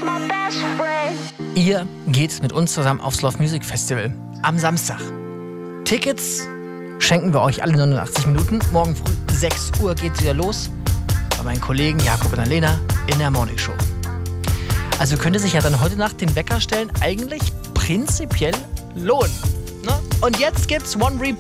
Ihr geht mit uns zusammen aufs Love Music Festival am Samstag. Tickets schenken wir euch alle 89 Minuten. Morgen früh 6 Uhr geht's wieder los bei meinen Kollegen Jakob und Alena in der Morning Show. Also könnte sich ja dann heute Nacht den Wecker stellen, eigentlich prinzipiell lohnen. Ne? Und jetzt gibt's One Republic.